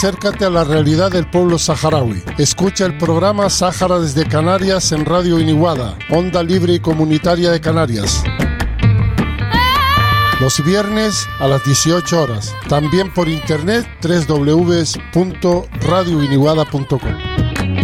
Acércate a la realidad del pueblo saharaui. Escucha el programa Sáhara desde Canarias en Radio Iniguada, onda libre y comunitaria de Canarias. Los viernes a las 18 horas. También por internet www.radioiniguada.com.